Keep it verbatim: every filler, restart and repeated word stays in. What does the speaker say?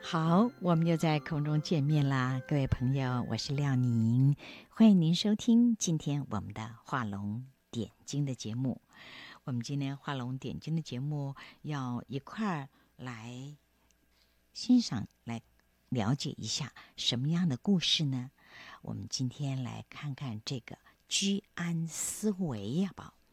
好，我们又在空中见面啦，各位朋友，我是廖宁，欢迎您收听今天我们的画龙点睛的节目。我们今天画龙点睛的节目要一块儿来欣赏，来了解一下什么样的故事呢？我们今天来看看这个居安思危呀吧。